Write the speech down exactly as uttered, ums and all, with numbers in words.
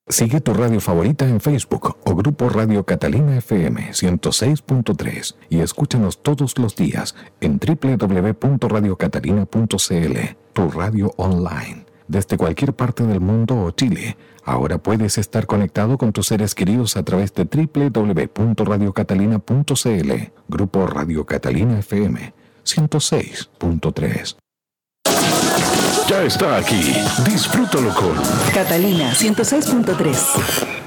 Sigue tu radio favorita en Facebook o Grupo Radio Catalina F M ciento seis punto tres y escúchanos todos los días en doble u doble u doble u punto radio catalina punto c l, tu radio online. Desde cualquier parte del mundo o Chile, ahora puedes estar conectado con tus seres queridos a través de doble u doble u doble u punto radio catalina punto c l. Grupo Radio Catalina F M ciento seis punto tres. Ya está aquí. Disfrútalo con Catalina ciento seis punto tres.